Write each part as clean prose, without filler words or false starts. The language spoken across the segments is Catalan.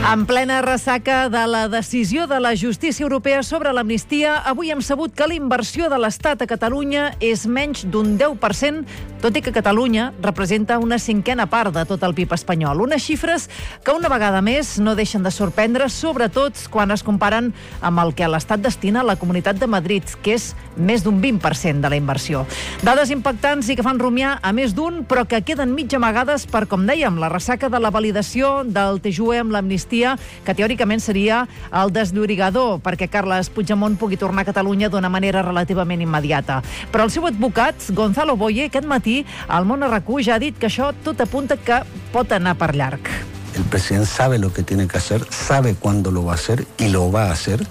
En plena ressaca de la decisió de la justícia europea sobre l'amnistia, avui hem sabut que la inversió de l'Estat a Catalunya és menys d'un 10%, tot i que Catalunya representa una cinquena part de tot el PIB espanyol. Unes xifres que una vegada més no deixen de sorprendre, sobretot quan es comparen amb el que l'Estat destina a la Comunitat de Madrid, que és més d'un 20% de la inversió. Dades impactants i que fan rumiar a més d'un, però que queden mig amagades per, com dèiem, la ressaca de la validació del TJUE amb l'amnistia, que teòricament seria el desllorigador perquè Carles Puigdemont pugui tornar a Catalunya d'una manera relativament immediata. Però el seu advocat, Gonzalo Boye, aquest matí al Món RQ ja ha dit que això tot apunta que pot anar per llarg. El president sabe lo que tiene que hacer, sabe cuándo lo va a hacer y lo va a hacer,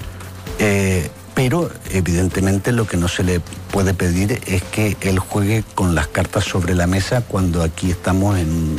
pero evidentemente lo que no se le puede pedir es que él juegue con las cartas sobre la mesa cuando aquí estamos en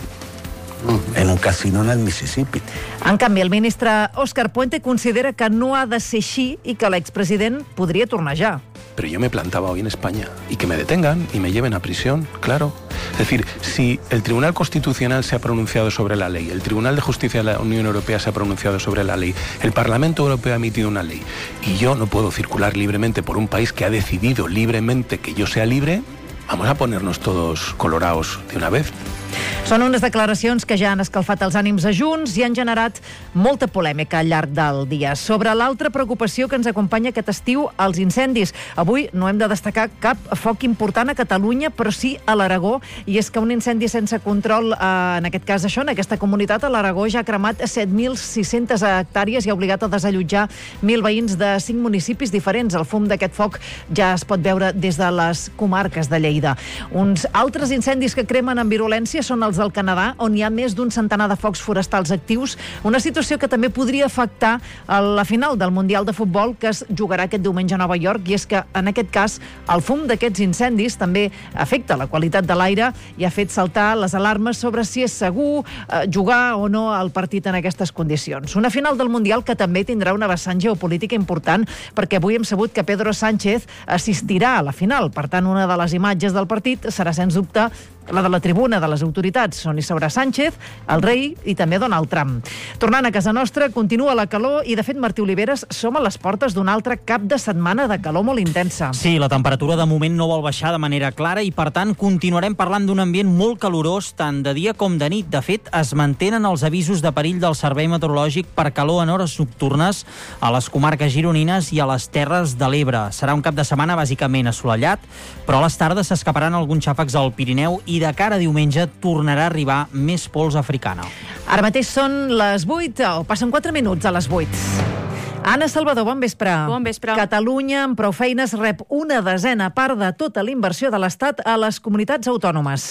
un casino en el Mississippi. En canvi, el ministre Óscar Puente considera que no ha de ser així i que l'expresident podria tornar ja. Pero yo me plantaba hoy en España y que me detengan y me lleven a prisión, claro. Es decir, si el Tribunal Constitucional se ha pronunciado sobre la ley, el Tribunal de Justicia de la Unión Europea se ha pronunciado sobre la ley, el Parlamento Europeo ha emitido una ley y yo no puedo circular libremente por un país que ha decidido libremente que yo sea libre, vamos a ponernos todos colorados de una vez. Són unes declaracions que ja han escalfat els ànims a Junts i han generat molta polèmica al llarg del dia. Sobre l'altra preocupació que ens acompanya aquest estiu, els incendis. Avui no hem de destacar cap foc important a Catalunya, però sí a l'Aragó, i és que un incendi sense control, en aquest cas això, en aquesta comunitat, a l'Aragó, ja ha cremat 7.600 hectàrees i ha obligat a desallotjar 1.000 veïns de 5 municipis diferents. El fum d'aquest foc ja es pot veure des de les comarques de Lleida. Uns altres incendis que cremen amb virulència són els del Canadà, on hi ha més d'un centenar de focs forestals actius, una situació que també podria afectar a la final del Mundial de Futbol que es jugarà aquest diumenge a Nova York, i és que, en aquest cas, el fum d'aquests incendis també afecta la qualitat de l'aire i ha fet saltar les alarmes sobre si és segur jugar o no el partit en aquestes condicions. Una final del Mundial que també tindrà una vessant geopolítica important, perquè avui hem sabut que Pedro Sánchez assistirà a la final. Per tant, una de les imatges del partit serà, sens dubte, la de la tribuna de les autoritats, on hi seurà Sánchez, el rei i també Donald Trump. Tornant a casa nostra, continua la calor i, de fet, Martí Oliveres, som a les portes d'un altre cap de setmana de calor molt intensa. Sí, la temperatura de moment no vol baixar de manera clara i, per tant, continuarem parlant d'un ambient molt calorós tant de dia com de nit. De fet, es mantenen els avisos de perill del Servei Meteorològic per calor en hores nocturnes a les comarques gironines i a les Terres de l'Ebre. Serà un cap de setmana bàsicament assolellat, però a les tardes s'escaparan alguns xàfecs al Pirineu i de cara a diumenge tornarà a arribar més pols africana. Ara mateix són les 8, o passen 4 minuts a les 8. Anna Salvador, bon vespre. Bon vespre. Catalunya, amb prou feines, rep una desena part de tota la inversió de l'Estat a les comunitats autònomes.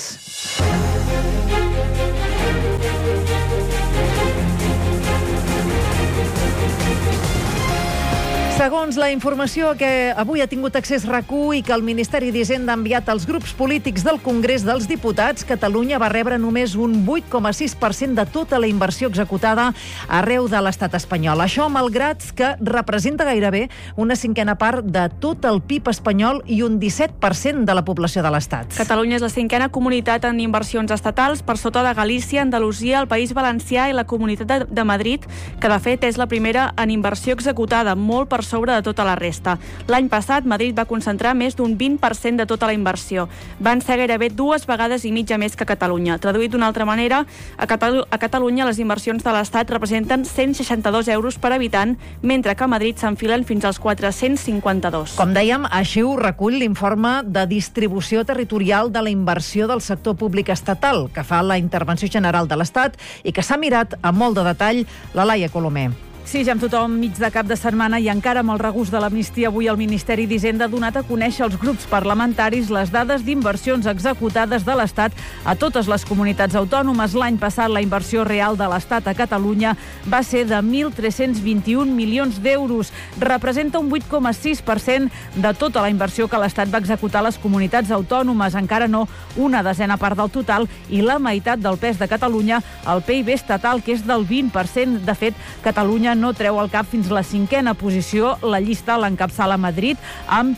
Segons la informació que avui ha tingut accés RAC1 i que el Ministeri d'Hisenda ha enviat als grups polítics del Congrés dels Diputats, Catalunya va rebre només un 8,6% de tota la inversió executada arreu de l'estat espanyol. Això, malgrat que representa gairebé una cinquena part de tot el PIB espanyol i un 17% de la població de l'estat. Catalunya és la cinquena comunitat en inversions estatals, per sota de Galícia, Andalusia, el País Valencià i la Comunitat de Madrid, que de fet és la primera en inversió executada, molt per sobre de tota la resta. L'any passat, Madrid va concentrar més d'un 20% de tota la inversió. Van ser gairebé 2 vegades i mitja més que Catalunya. Traduït d'una altra manera, a Catalunya les inversions de l'Estat representen 162 euros per habitant, mentre que a Madrid s'enfilen fins als 452. Com dèiem, així ho recull l'informe de distribució territorial de la inversió del sector públic estatal, que fa la Intervenció General de l'Estat i que s'ha mirat amb molt de detall la Laia Colomer. Sí, ja amb tothom mig de cap de setmana i encara amb el regust de l'amnistia, avui el Ministeri d'Hisenda ha donat a conèixer als grups parlamentaris les dades d'inversions executades de l'Estat a totes les comunitats autònomes. L'any passat la inversió real de l'Estat a Catalunya va ser de 1.321 milions d'euros. Representa un 8,6% de tota la inversió que l'Estat va executar a les comunitats autònomes. Encara no una desena part del total i la meitat del pes de Catalunya al PIB estatal, que és del 20%. De fet, Catalunya Catalunya no treu el cap fins la 5a posició. La llista l'encapçala Madrid amb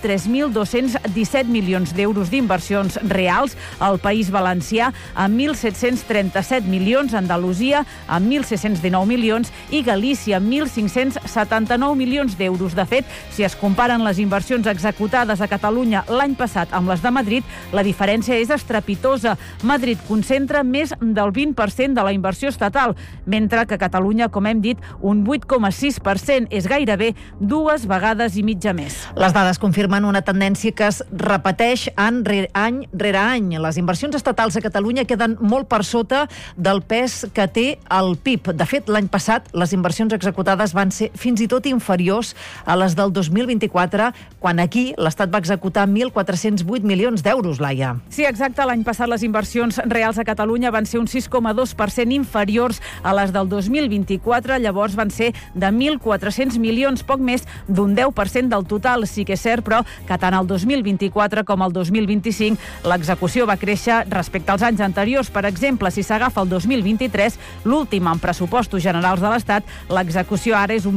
3.217 milions d'euros d'inversions reals. El País Valencià amb 1.737 milions, Andalusia amb 1.619 milions i Galícia amb 1.579 milions d'euros. De fet, si es comparen les inversions executades a Catalunya l'any passat amb les de Madrid, la diferència és estrepitosa. Madrid concentra més del 20% de la inversió estatal, mentre que Catalunya, com hem dit, un 8,6%, és gairebé 2 vegades i mitja més. Les dades confirmen una tendència que es repeteix any rere any. Les inversions estatals a Catalunya queden molt per sota del pes que té el PIB. De fet, l'any passat les inversions executades van ser fins i tot inferiors a les del 2024, quan aquí l'Estat va executar 1.408 milions d'euros, Laia. Sí, exacte. L'any passat les inversions reals a Catalunya van ser un 6,2% inferiors a les del 2024. Llavors van ser de 1.400 milions, poc més d'un 10% del total. Sí que és cert, però, que tant el 2024 com el 2025 l'execució va créixer respecte als anys anteriors. Per exemple, si s'agafa el 2023, l'últim en pressupostos generals de l'Estat, l'execució ara és un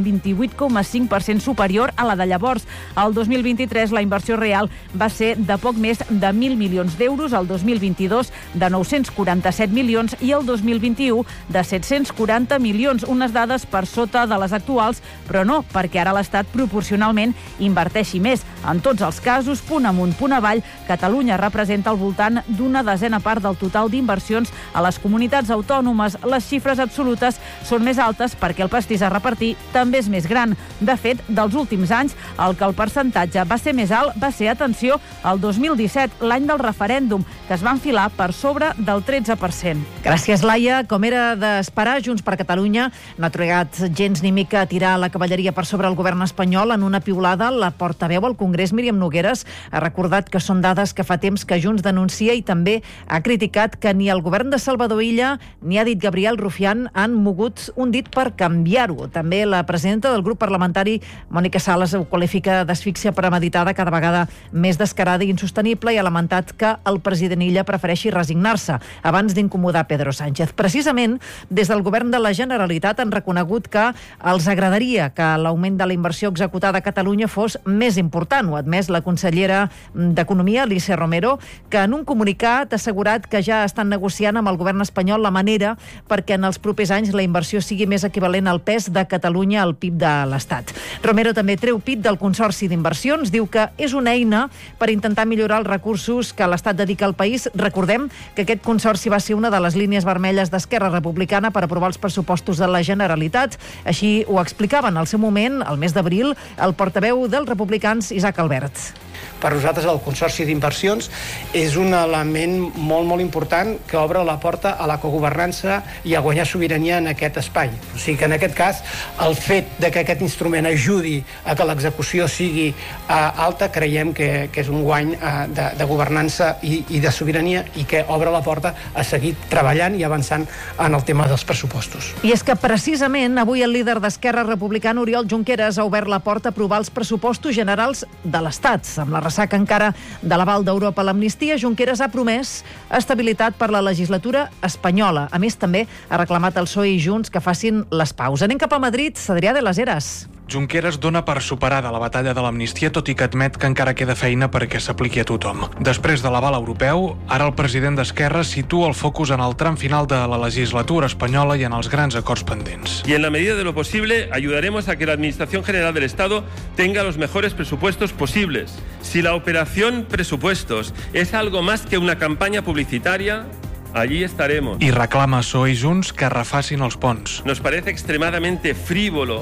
28,5% superior a la de llavors. El 2023 la inversió real va ser de poc més de 1.000 milions d'euros, el 2022 de 947 milions i el 2021 de 740 milions. Unes dades per sota de les actuals, però no perquè ara l'Estat proporcionalment inverteixi més. En tots els casos, punt amunt, punt avall, Catalunya representa al voltant d'una desena part del total d'inversions a les comunitats autònomes. Les xifres absolutes són més altes perquè el pastís a repartir també és més gran. De fet, dels últims anys, el que el percentatge va ser més alt va ser, atenció, el 2017, l'any del referèndum, que es va enfilar per sobre del 13%. Gràcies, Laia. Com era d'esperar, Junts per Catalunya no ha trigat gens ni mica a tirar la cavalleria per sobre el govern espanyol. En una piulada, la portaveu al Congrés, Míriam Nogueras, ha recordat que són dades que fa temps que Junts denuncia i també ha criticat que ni el govern de Salvador Illa ni ha dit Gabriel Rufián han mogut un dit per canviar-ho. També la presidenta del grup parlamentari, Mònica Sales, ho qualifica d'asfíxia premeditada, cada vegada més descarada i insostenible, i ha lamentat que el president Illa prefereixi resignar-se abans d'incomodar Pedro Sánchez. Precisament, des del govern de la Generalitat han reconegut que els agradaria que l'augment de la inversió executada a Catalunya fos més important. Ho ha admès la consellera d'Economia, Alicia Romero, que en un comunicat ha assegurat que ja estan negociant amb el govern espanyol la manera perquè en els propers anys la inversió sigui més equivalent al pes de Catalunya al PIB de l'Estat. Romero també treu pit del Consorci d'Inversions, diu que és una eina per intentar millorar els recursos que l'Estat dedica al país. Recordem que aquest consorci va ser una de les línies vermelles d'Esquerra Republicana per aprovar els pressupostos de la Generalitat. Així ho explicava en el seu moment, el mes d'abril, el portaveu dels republicans, Isaac Albert. Per nosaltres el Consorci d'Inversions és un element molt, molt important que obre la porta a la cogovernança i a guanyar sobirania en aquest espai. O sigui que en aquest cas el fet de que aquest instrument ajudi a que l'execució sigui alta, creiem que és un guany de governança i de sobirania i que obre la porta a seguir treballant i avançant en el tema dels pressupostos. I és que precisament avui el líder d'Esquerra Republicana, Oriol Junqueras, ha obert la porta a aprovar els pressupostos generals de l'Estat. Amb la ressaca encara de l'aval d'Europa a l'amnistia, Junqueras ha promès estabilitat per la legislatura espanyola. A més, també ha reclamat al PSOE i Junts que facin les paus. Anem cap a Madrid, Adrià de les Heres. Junqueras dona per superada la batalla de l'amnistia, tot i que admet que encara queda feina perquè s'apliqui a tothom. Després de l'aval europeu, ara el president d'Esquerra situa el focus en el tram final de la legislatura espanyola i en els grans acords pendents. Y en la medida de lo posible ayudaremos a que la Administración General del Estado tenga los mejores presupuestos posibles. Si la operación presupuestos es algo más que una campaña publicitaria, allí estaremos. I reclama a PSOE i Junts que refacin els ponts. Nos parece extremadamente frívolo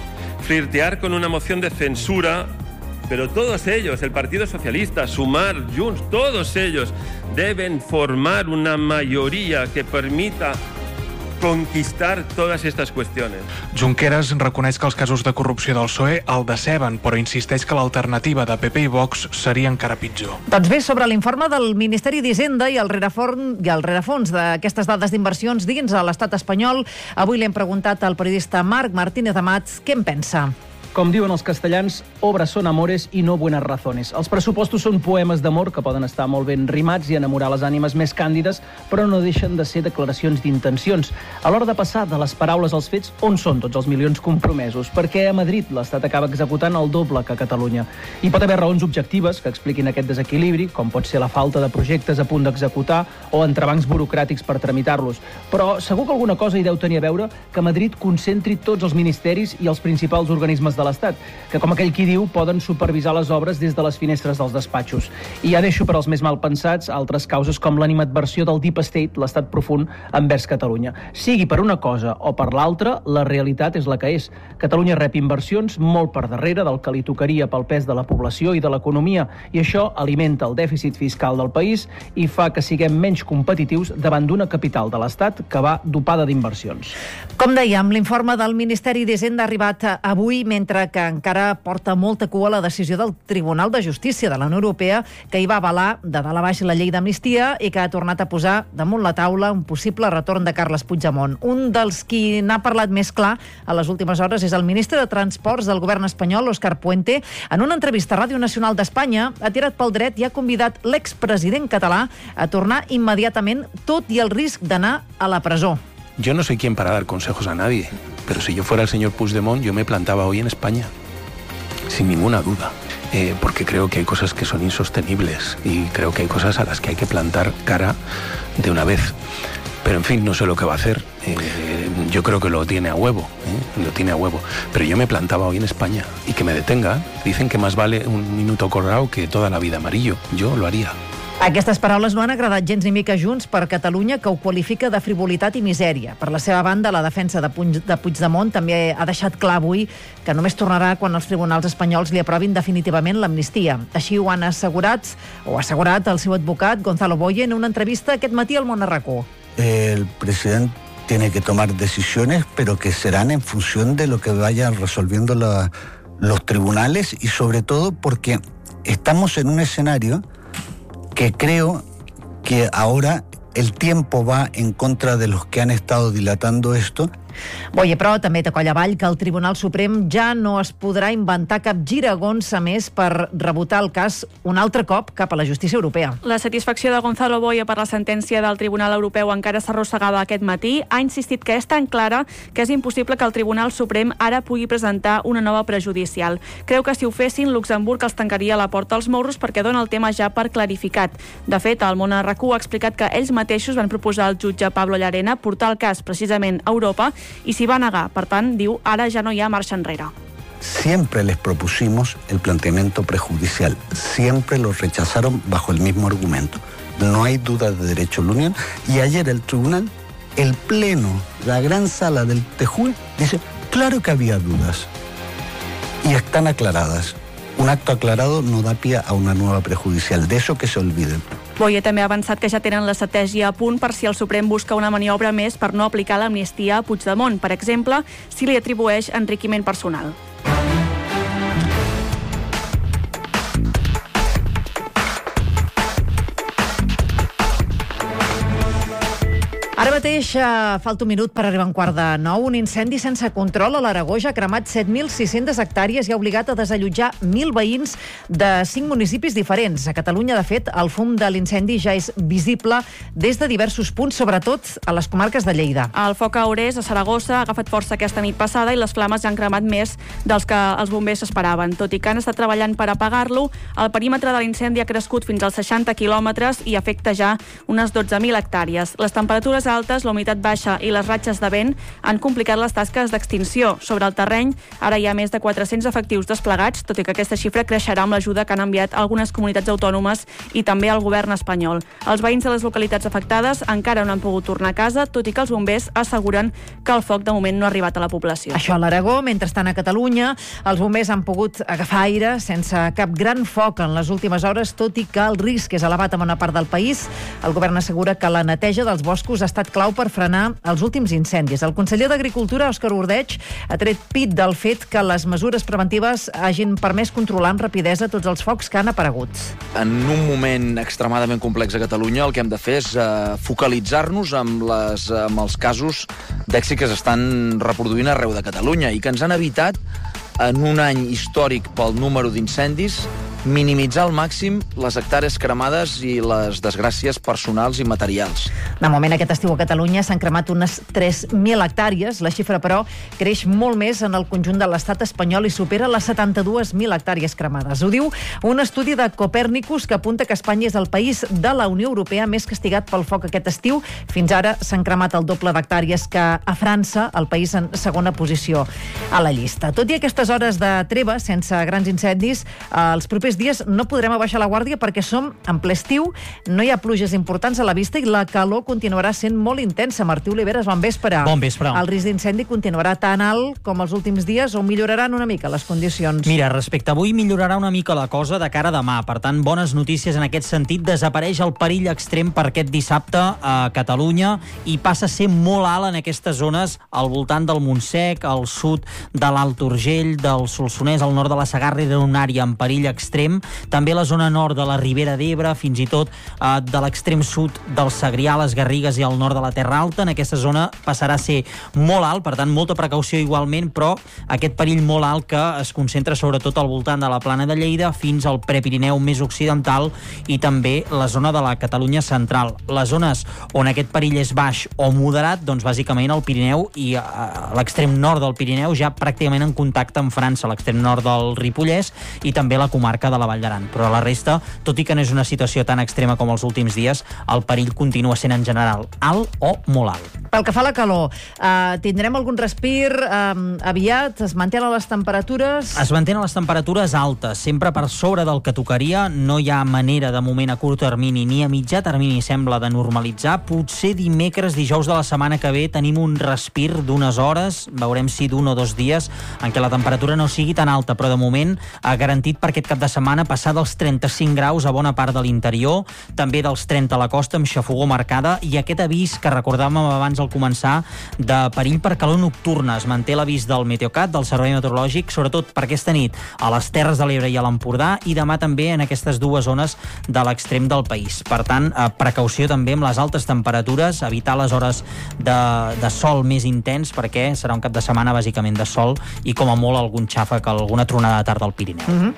flirtear con una moción de censura, pero todos ellos, el Partido Socialista, Sumar, Junts, todos ellos deben formar una mayoría que permita conquistar todas estas cuestiones. Junqueras reconeix que els casos de corrupció del PSOE el deceben, però insisteix que l'alternativa de PP i Vox seria encara pitjor. Doncs bé, sobre l'informe del Ministeri d'Hisenda i el rerefons d'aquestes dades d'inversions dins a l'estat espanyol, avui li hem preguntat al periodista Marc Martínez Amat què en pensa. Com diuen els castellans, obras son amores i no buenas razones. Els pressupostos són poemes d'amor que poden estar molt ben rimats i enamorar les ànimes més càndides, però no deixen de ser declaracions d'intencions. A l'hora de passar de les paraules als fets, on són tots els milions compromesos? Perquè a Madrid l'Estat acaba executant el doble que a Catalunya. Hi pot haver raons objectives que expliquin aquest desequilibri, com pot ser la falta de projectes a punt d'executar o entrebancs burocràtics per tramitar-los. Però segur que alguna cosa hi deu tenir a veure que Madrid concentri tots els ministeris i els principals organismes de l'Estat, que, com aquell qui diu, poden supervisar les obres des de les finestres dels despatxos. I ja deixo per als més malpensats altres causes com l'animadversió del Deep State, l'estat profund, envers Catalunya. Sigui per una cosa o per l'altra, la realitat és la que és. Catalunya rep inversions molt per darrere del que li tocaria pel pes de la població i de l'economia, i això alimenta el dèficit fiscal del país i fa que siguem menys competitius davant d'una capital de l'Estat que va dopada d'inversions. Com dèiem, l'informe del Ministeri d'Hisenda ha arribat avui, mentre que encara porta molta cua la decisió del Tribunal de Justícia de la Unió Europea, que hi va avalar de dalt a baix la llei d'amnistia i que ha tornat a posar damunt la taula un possible retorn de Carles Puigdemont. Un dels qui n'ha parlat més clar a les últimes hores és el ministre de Transports del govern espanyol, Òscar Puente. En una entrevista a Ràdio Nacional d'Espanya ha tirat pel dret i ha convidat l'expresident català a tornar immediatament, tot i el risc d'anar a la presó. Yo no soy quien para dar consejos a nadie, pero si yo fuera el señor Puigdemont, yo me plantaba hoy en España, sin ninguna duda, porque creo que hay cosas que son insostenibles y creo que hay cosas a las que hay que plantar cara de una vez. Pero en fin, no sé lo que va a hacer. Yo creo que lo tiene a huevo, pero yo me plantaba hoy en España y que me detenga. Dicen que más vale un minuto colorado que toda la vida amarillo. Yo lo haría. Aquestes paraules no han agradat gens ni mica Junts per Catalunya, que ho qualifica de frivolitat i misèria. Per la seva banda, la defensa de Puigdemont també ha deixat clar avui que només tornarà quan els tribunals espanyols li aprovin definitivament l'amnistia. Així ho han assegurat el seu advocat, Gonzalo Boye, en una entrevista aquest matí al Món RQ. El presidente tiene que tomar decisiones, pero que serán en función de lo que vayan resolviendo los tribunales y sobre todo porque estamos en un escenario que creo que ahora el tiempo va en contra de los que han estado dilatando esto. Boye, però també té coll avall que el Tribunal Suprem ja no es podrà inventar cap giragonsa més per rebotar el cas un altre cop cap a la justícia europea. La satisfacció de Gonzalo Boye per la sentència del Tribunal Europeu encara s'arrossegava aquest matí. Ha insistit que és tan clara que és impossible que el Tribunal Suprem ara pugui presentar una nova prejudicial. Creu que si ho fessin, Luxemburg els tancaria la porta als morros perquè dona el tema ja per clarificat. De fet, el Món RQ ha explicat que ells mateixos van proposar al jutge Pablo Llarena portar el cas precisament a Europa i s'hi va negar. Per tant, diu, ara ja no hi ha marxa enrere. Siempre les propusimos el planteamiento prejudicial. Siempre lo rechazaron bajo el mismo argumento. No hay duda de derecho a la Unión. Y ayer el tribunal, el pleno, la gran sala del TJUE, dice, claro que había dudas. Y están aclaradas. Un acto aclarado no da pie a una nueva prejudicial. De eso que se olviden. Boye també ha avançat que ja tenen l'estratègia a punt per si el Suprem busca una maniobra més per no aplicar l'amnistia a Puigdemont, per exemple, si li atribueix enriquiment personal. Ara mateix falta un minut per arribar a 8:45. Un incendi sense control a l'Aragó ja ha cremat 7.600 hectàrees i ha obligat a desallotjar 1.000 veïns de 5 municipis diferents. A Catalunya, de fet, el fum de l'incendi ja és visible des de diversos punts, sobretot a les comarques de Lleida. El foc a Orès, a Saragossa, ha agafat força aquesta nit passada i les flames ja han cremat més dels que els bombers esperaven. Tot i que han estat treballant per apagar-lo, el perímetre de l'incendi ha crescut fins als 60 quilòmetres i afecta ja unes 12.000 hectàrees. Les temperatures altes, la humitat baixa i les ratxes de vent han complicat les tasques d'extinció. Sobre el terreny, ara hi ha més de 400 efectius desplegats, tot i que aquesta xifra creixerà amb l'ajuda que han enviat algunes comunitats autònomes i també el govern espanyol. Els veïns de les localitats afectades encara no han pogut tornar a casa, tot i que els bombers asseguren que el foc de moment no ha arribat a la població. Això a l'Aragó. Mentrestant, a Catalunya, els bombers han pogut agafar aire sense cap gran foc en les últimes hores, tot i que el risc és elevat en una part del país. El govern assegura que la neteja dels boscos ha estat clau per frenar els últims incendis. El conseller d'Agricultura, Òscar Ordeig, ha tret pit del fet que les mesures preventives hagin permès controlar amb rapidesa tots els focs que han aparegut. En un moment extremadament complex a Catalunya, el que hem de fer és focalitzar-nos amb els casos d'èxit que s'estan reproduint arreu de Catalunya i que ens han evitat en un any històric pel número d'incendis, minimitzar al màxim les hectàrees cremades i les desgràcies personals i materials. De moment, aquest estiu a Catalunya s'han cremat unes 3.000 hectàrees. La xifra, però, creix molt més en el conjunt de l'estat espanyol i supera les 72.000 hectàrees cremades. Ho diu un estudi de Copèrnicus que apunta que Espanya és el país de la Unió Europea més castigat pel foc aquest estiu. Fins ara s'han cremat el doble d'hectàrees que a França, el país en segona posició a la llista. Tot i aquestes hores de treva, sense grans incendis, els propers dies no podrem abaixar la guàrdia perquè som en ple estiu, no hi ha pluges importants a la vista i la calor continuarà sent molt intensa. Martí Oliveres, bon vespre. Bon vespre. El risc d'incendi continuarà tan alt com els últims dies o milloraran una mica les condicions? Mira, respecte a avui millorarà una mica la cosa de cara a demà. Per tant, bones notícies en aquest sentit. Desapareix el perill extrem per aquest dissabte a Catalunya i passa a ser molt alt en aquestes zones al voltant del Montsec, al sud de l'Alt Urgell, del Solsonès, al nord de la Segarra, era una àrea en perill extrem. També la zona nord de la Ribera d'Ebre, fins i tot de l'extrem sud del Segrià, les Garrigues i al nord de la Terra Alta. En aquesta zona passarà a ser molt alt, per tant, molta precaució igualment, però aquest perill molt alt que es concentra sobretot al voltant de la Plana de Lleida fins al Prepirineu més occidental i també la zona de la Catalunya central. Les zones on aquest perill és baix o moderat, doncs bàsicament el Pirineu i l'extrem nord del Pirineu, ja pràcticament en contacte amb França, l'extrem nord del Ripollès i també la comarca de la Vall d'Aran. Però a la resta, tot i que no és una situació tan extrema com els últims dies, el perill continua sent en general alt o molt alt. Pel que fa a la calor, tindrem algun respir aviat? Es mantenen les temperatures? Es mantenen les temperatures altes, sempre per sobre del que tocaria. No hi ha manera de moment a curt termini ni a mitjà termini sembla de normalitzar. Potser dimecres, dijous de la setmana que ve tenim un respir d'unes hores, veurem si d'un o 2 dies en què la temperatura no sigui tan alta, però de moment ha garantit per aquest cap de setmana passar dels 35 graus a bona part de l'interior, també dels 30 a la costa amb xafogor marcada, i aquest avís que recordàvem abans al començar de perill per calor nocturna. Es manté l'avís del Meteocat, del Servei Meteorològic, sobretot per aquesta nit a les Terres de l'Ebre i a l'Empordà, i demà també en aquestes dues zones de l'extrem del país. Per tant, precaució també amb les altes temperatures, evitar les hores de sol més intens, perquè serà un cap de setmana bàsicament de sol i com a molt algun xàfec, alguna tronada de tarda al Pirineu.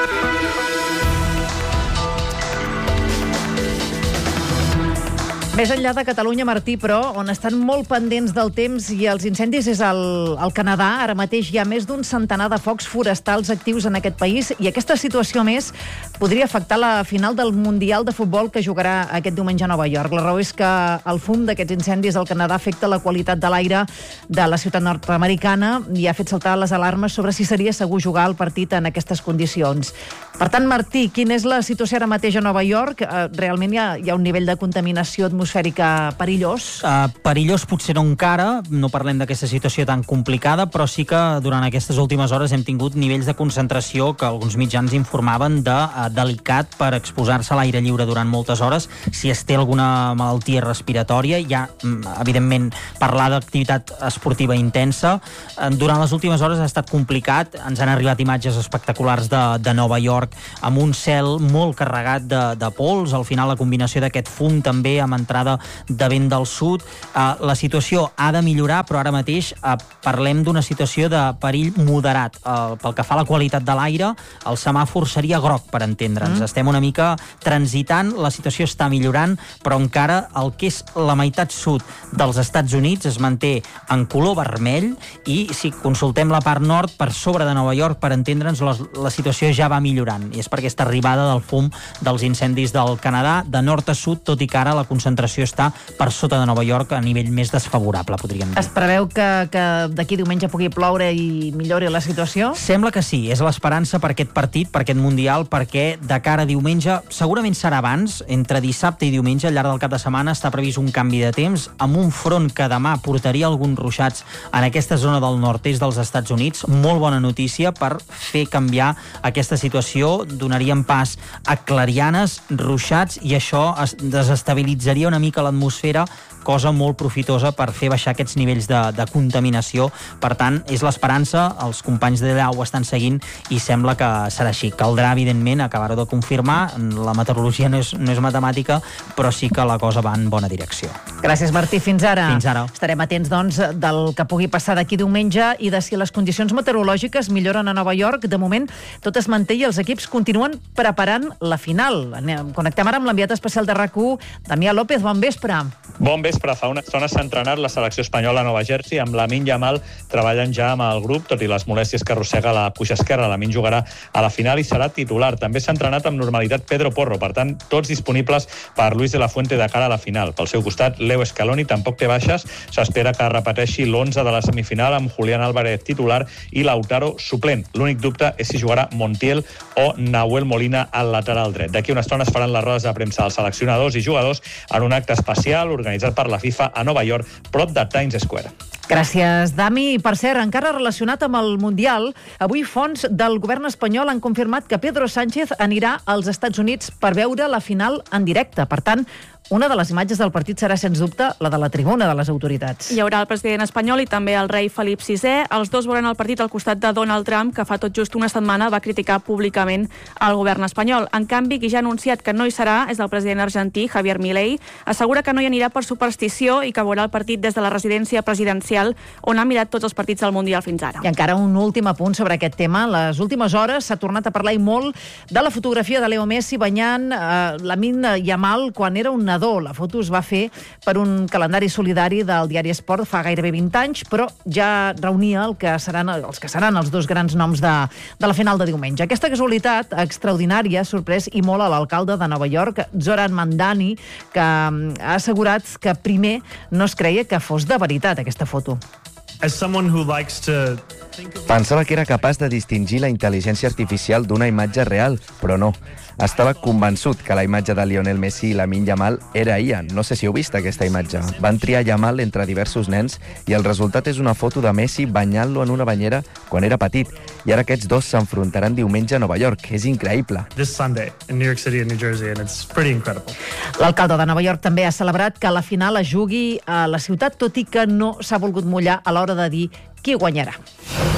Més enllà de Catalunya, Martí, però, on estan molt pendents del temps i els incendis és al Canadà. Ara mateix hi ha més d'un centenar de focs forestals actius en aquest país i aquesta situació més podria afectar la final del Mundial de Futbol que jugarà aquest diumenge a Nova York. La raó és que el fum d'aquests incendis al Canadà afecta la qualitat de l'aire de la ciutat nord-americana i ha fet saltar les alarmes sobre si seria segur jugar el partit en aquestes condicions. Per tant, Martí, quina és la situació ara mateix a Nova York? Realment hi ha un nivell de contaminació atmosfèrica perillós? Perillós potser no encara, no parlem d'aquesta situació tan complicada, però sí que durant aquestes últimes hores hem tingut nivells de concentració que alguns mitjans informaven de delicat per exposar-se a l'aire lliure durant moltes hores. Si es té alguna malaltia respiratòria, ja, evidentment, parlar d'activitat esportiva intensa. Durant les últimes hores ha estat complicat, ens han arribat imatges espectaculars de Nova York amb un cel molt carregat de pols, al final la combinació d'aquest fum també amb entrada de vent del sud. La situació ha de millorar, però ara mateix parlem d'una situació de perill moderat. Pel que fa a la qualitat de l'aire, el semàfor seria groc, per entendre'ns. Estem una mica transitant, la situació està millorant, però encara el que és la meitat sud dels Estats Units es manté en color vermell i si consultem la part nord, per sobre de Nova York, per entendre'ns, la situació ja va millorant. I és per aquesta arribada del fum dels incendis del Canadà, de nord a sud, tot i que ara la concentració està per sota de Nova York a nivell més desfavorable, podríem dir. Es preveu que d'aquí diumenge pugui ploure i millori la situació? Sembla que sí, és l'esperança per aquest partit, per aquest Mundial, perquè de cara a diumenge, segurament serà abans, entre dissabte i diumenge, al llarg del cap de setmana, està previst un canvi de temps, amb un front que demà portaria alguns ruixats en aquesta zona del nord-est dels Estats Units. Molt bona notícia per fer canviar aquesta situació, donaríem pas a clarianes, ruixats, i això desestabilitzaria una mica l'atmosfera, cosa molt profitosa per fer baixar aquests nivells de contaminació. Per tant, és l'esperança, els companys d'allà ho estan seguint i sembla que serà així. Caldrà, evidentment, acabar-ho de confirmar. La meteorologia no és matemàtica, però sí que la cosa va en bona direcció. Gràcies, Martí. Fins ara. Fins ara. Estarem atents, doncs, del que pugui passar d'aquí diumenge i de si les condicions meteorològiques milloren a Nova York. De moment, tot es manté i els equips continuen preparant la final. Connectem ara amb l'enviat especial de RAC1, Damià López. Bon vespre. Bon vespre. Fa una estona s'ha entrenat la selecció espanyola a Nova Jersey amb Lamine Yamal treballant ja amb el grup, tot i les molèsties que arrossega a la cuixa esquerra. Lamine jugarà a la final i serà titular. També s'ha entrenat amb normalitat Pedro Porro, per tant, tots disponibles per Luis de la Fuente de cara a la final. Pel seu costat, Leo Scaloni tampoc té baixes. S'espera que repeteixi l'11 de la semifinal amb Julián Álvarez titular i Lautaro suplent. L'únic dubte és si jugarà Montiel o Nahuel Molina al lateral dret. D'aquí una estona es faran les rodes de premsa dels seleccionadors i jugadors en un acte especial organitzat per la FIFA a Nova York, prop de Times Square. Gràcies, Dami. Per cert, encara relacionat amb el Mundial, avui fonts del govern espanyol han confirmat que Pedro Sánchez anirà als Estats Units per veure la final en directe. Per tant, una de les imatges del partit serà, sens dubte, la de la tribuna de les autoritats. Hi haurà el president espanyol i també el rei Felip VI. Els dos veuran el partit al costat de Donald Trump, que fa tot just una setmana va criticar públicament el govern espanyol. En canvi, qui ja ha anunciat que no hi serà és el president argentí, Javier Milei. Assegura que no hi anirà per superstició i que veurà el partit des de la residència presidencial, on ha mirat tots els partits del Mundial fins ara. I encara un últim apunt sobre aquest tema. Les últimes hores s'ha tornat a parlar i molt de la fotografia de Leo Messi banyant Lamine Yamal quan era un nadó. La foto es va fer per un calendari solidari del diari Esport fa gairebé 20 anys, però ja reunia els que seran els dos grans noms de la final de diumenge. Aquesta casualitat extraordinària ha sorprès i molt a l'alcalde de Nova York, Zoran Mandani, que ha assegurat que primer no es creia que fos de veritat aquesta foto. Pensava que era capaç de distingir la intel·ligència artificial d'una imatge real, però no. Estava convençut que la imatge de Lionel Messi i Lamine Yamal era Ian. No sé si heu vist aquesta imatge. Van triar Yamal entre diversos nens i el resultat és una foto de Messi banyant-lo en una banyera quan era petit. I ara aquests dos s'enfrontaran diumenge a Nova York. És increïble. L'alcalde de Nova York també ha celebrat que la final es jugui a la ciutat, tot i que no s'ha volgut mullar a l'hora de dir qui guanyarà.